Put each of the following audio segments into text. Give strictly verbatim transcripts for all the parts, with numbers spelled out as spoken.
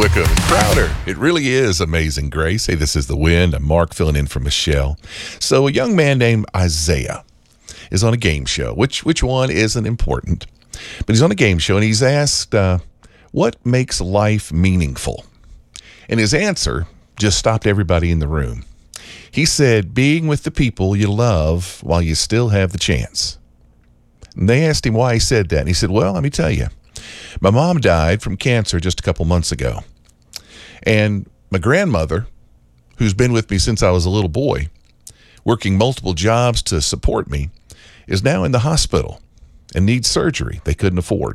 Wickham and Crowder. It really is Amazing Grace. Hey, this is The Wind. I'm Mark filling in for Michelle. So a young man named Isaiah is on a game show, which which one isn't important. But he's on a game show, and he's asked, uh, what makes life meaningful? And his answer just stopped everybody in the room. He said, being with the people you love while you still have the chance. And they asked him why he said that. And he said, well, let me tell you. My mom died from cancer just a couple months ago. And my grandmother, who's been with me since I was a little boy, working multiple jobs to support me, is now in the hospital and needs surgery they couldn't afford.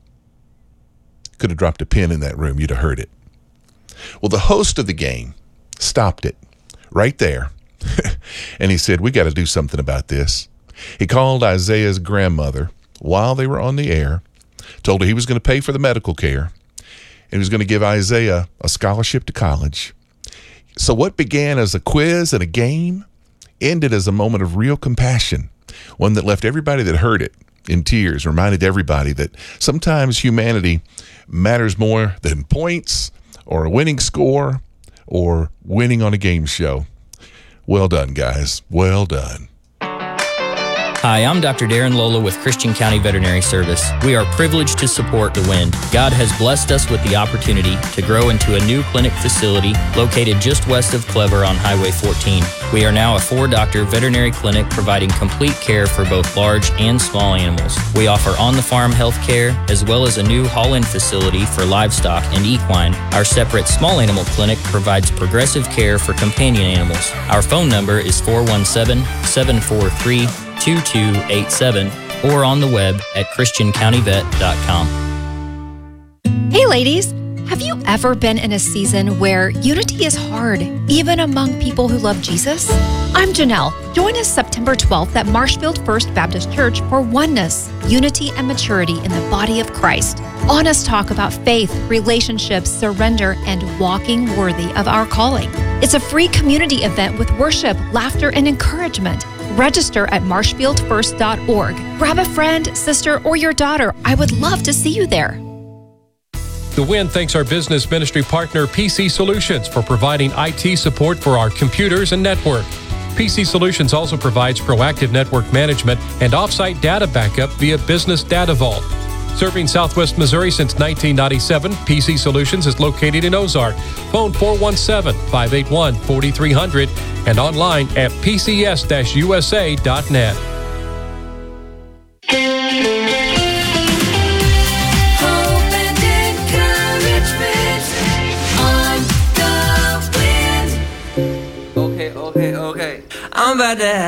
Could have dropped a pin in that room. You'd have heard it. Well, the host of the game stopped it right there. And he said, we got to do something about this. He called Isaiah's grandmother while they were on the air, told her he was going to pay for the medical care, and he was going to give Isaiah a scholarship to college. So what began as a quiz and a game ended as a moment of real compassion, one that left everybody that heard it in tears, reminded everybody that sometimes humanity matters more than points or a winning score or winning on a game show. Well done, guys. Well done. Hi, I'm Doctor Darren Lola with Christian County Veterinary Service. We are privileged to support The Wind. God has blessed us with the opportunity to grow into a new clinic facility located just west of Clever on Highway fourteen. We are now a four-doctor veterinary clinic providing complete care for both large and small animals. We offer on-the-farm health care as well as a new haul-in facility for livestock and equine. Our separate small animal clinic provides progressive care for companion animals. Our phone number is four one seven, seven four three, two two eight seven or on the web at christian county vet dot com. Hey ladies, have you ever been in a season where unity is hard, even among people who love Jesus? I'm Janelle. Join us September twelfth at Marshfield First Baptist Church for oneness, unity, and maturity in the body of Christ. Honest talk about faith, relationships, surrender, and walking worthy of our calling. It's a free community event with worship, laughter, and encouragement. Register at marshfield first dot org. Grab a friend, sister, or your daughter. I would love to see you there. The Wind thanks our business ministry partner, P C Solutions, for providing I T support for our computers and network. P C Solutions also provides proactive network management and offsite data backup via Business Data Vault. Serving Southwest Missouri since nineteen ninety-seven, P C Solutions is located in Ozark. Phone four one seven, five eight one, four three zero zero and online at p c s dash u s a dot net. Hope and encouragement on the wind. Okay, okay, okay. I'm about to